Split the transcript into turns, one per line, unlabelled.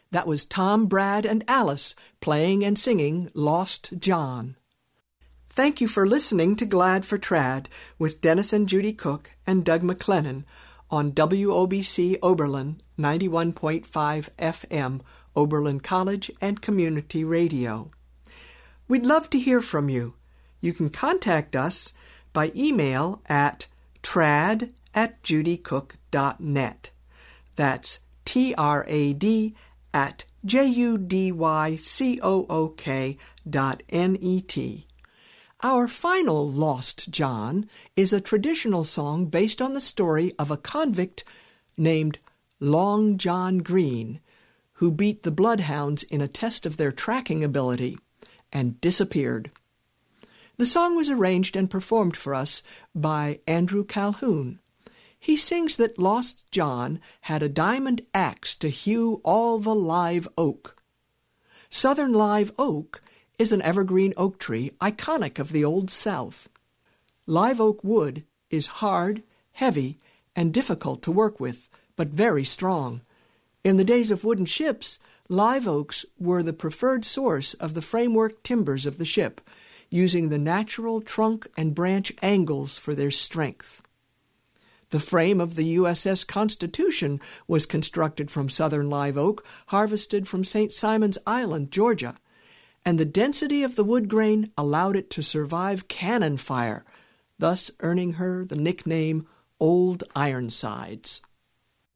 That was Tom, Brad, and Alice playing and singing Lost John. Thank you for listening to Glad for Trad with Dennis and Judy Cook and Doug McLennan on WOBC Oberlin 91.5 FM, Oberlin College and Community Radio. We'd love to hear from you. You can contact us by email at trad@judycook.net. That's trad@judycook.net. Our final Lost John is a traditional song based on the story of a convict named Long John Green, who beat the bloodhounds in a test of their tracking ability and disappeared. The song was arranged and performed for us by Andrew Calhoun. He sings that Lost John had a diamond axe to hew all the live oak. Southern live oak is an evergreen oak tree iconic of the Old South. Live oak wood is hard, heavy, and difficult to work with, but very strong. In the days of wooden ships, live oaks were the preferred source of the framework timbers of the ship, using the natural trunk and branch angles for their strength. The frame of the USS Constitution was constructed from southern live oak, harvested from St. Simon's Island, Georgia, and the density of the wood grain allowed it to survive cannon fire, thus earning her the nickname Old Ironsides.